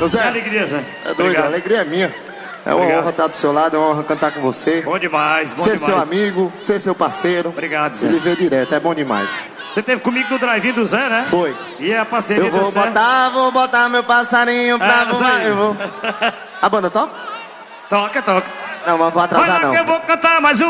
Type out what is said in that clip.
Ô Zé, que alegria, Zé. É doido, a alegria é minha. É uma honra estar do seu lado, é uma honra cantar com você. Bom demais, bom ser demais. Ser seu amigo, ser seu parceiro. Obrigado, Zé. Ele vê direto, é bom demais. Você teve comigo no drive-in do Zé, né? Foi. E a parceria Eu vou do Zé? botar meu passarinho pra voar. Eu vou. A banda toca? Toca. Não, mas vou atrasar Vai lá não. que eu vou cantar mais um.